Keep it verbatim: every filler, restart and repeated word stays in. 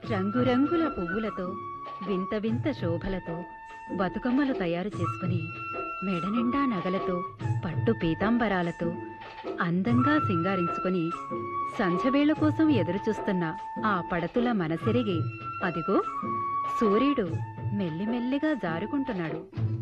రంగురంగుల పువ్వులతో వింత వింత శోభలతో బతుకమ్మలు తయారు చేసుకుని మెడనిండా నగలతో పట్టు పీతాంబరాలతో అందంగా సింగారించుకుని సంధ్యవేళ కోసం ఎదురుచూస్తున్న ఆ పడతుల మనసిరిగి అదిగో సూర్యుడు మెల్లిమెల్లిగా జారుకుంటున్నాడు.